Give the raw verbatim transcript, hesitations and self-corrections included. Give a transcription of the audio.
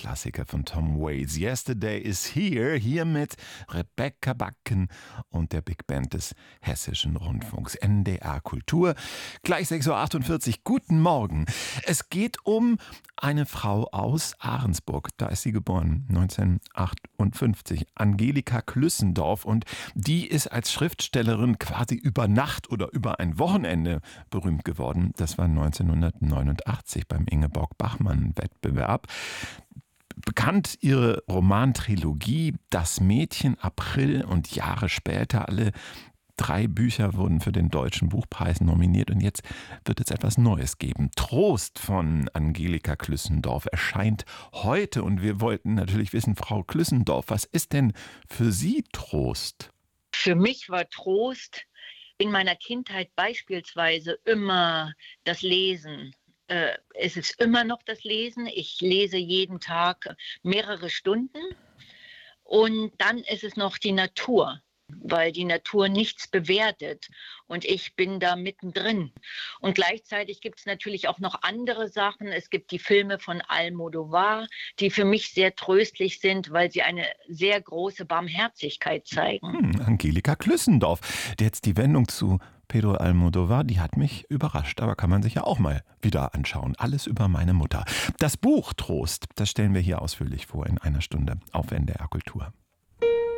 Klassiker von Tom Waits. Yesterday is Here, hier mit Rebecca Backen und der Big Band des Hessischen Rundfunks. N D R Kultur. Gleich sechs Uhr achtundvierzig. Guten Morgen. Es geht um eine Frau aus Ahrensburg. Da ist sie geboren, neunzehnhundertachtundfünfzig. Angelika Klüssendorf. Und die ist als Schriftstellerin quasi über Nacht oder über ein Wochenende berühmt geworden. Das war neunzehnhundertneunundachtzig beim Ingeborg-Bachmann-Wettbewerb. Bekannt ihre Romantrilogie Das Mädchen, April und Jahre später. Alle drei Bücher wurden für den Deutschen Buchpreis nominiert und jetzt wird es etwas Neues geben. Trost von Angelika Klüssendorf erscheint heute und wir wollten natürlich wissen, Frau Klüssendorf, was ist denn für Sie Trost? Für mich war Trost in meiner Kindheit beispielsweise immer das Lesen. Äh, es ist immer noch das Lesen. Ich lese jeden Tag mehrere Stunden. Und dann ist es noch die Natur, weil die Natur nichts bewertet und ich bin da mittendrin. Und gleichzeitig gibt es natürlich auch noch andere Sachen. Es gibt die Filme von Almodovar, die für mich sehr tröstlich sind, weil sie eine sehr große Barmherzigkeit zeigen. Hm, Angelika Klüssendorf. Jetzt die Wendung zu Pedro Almodovar, die hat mich überrascht. Aber kann man sich ja auch mal wieder anschauen. Alles über meine Mutter. Das Buch Trost, das stellen wir hier ausführlich vor in einer Stunde auf N D R Kultur.